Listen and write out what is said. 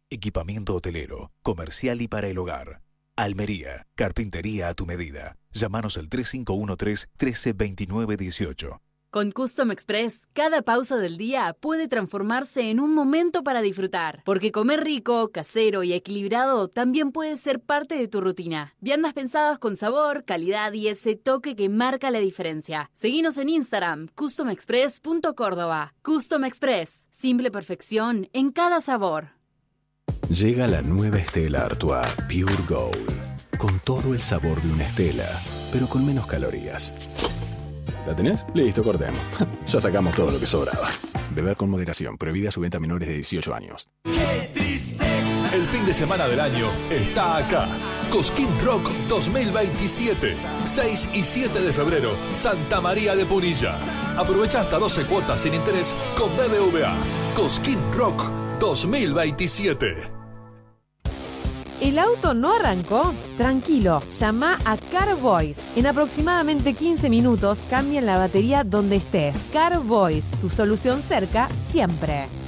Equipamiento hotelero, comercial y para el hogar. Almería, carpintería a tu medida. Llámanos al 3513-132918. Con Custom Express, cada pausa del día puede transformarse en un momento para disfrutar. Porque comer rico, casero y equilibrado también puede ser parte de tu rutina. Viandas pensadas con sabor, calidad y ese toque que marca la diferencia. Seguinos en Instagram, customexpress.córdoba. Custom Express, simple perfección en cada sabor. Llega la nueva Stella Artois Pure Gold, con todo el sabor de una Stella, pero con menos calorías. ¿La tenés? Listo, cortemos. Ya sacamos todo lo que sobraba. Beber con moderación, prohibida su venta a menores de 18 años. ¡Qué tristeza! El fin de semana del año está acá. Cosquín Rock 2027. 6 y 7 de febrero, Santa María de Punilla. Aprovecha hasta 12 cuotas sin interés con BBVA. Cosquín Rock 2027. ¿El auto no arrancó? Tranquilo, llama a Carboys. En aproximadamente 15 minutos cambian la batería donde estés. Carboys, tu solución cerca siempre.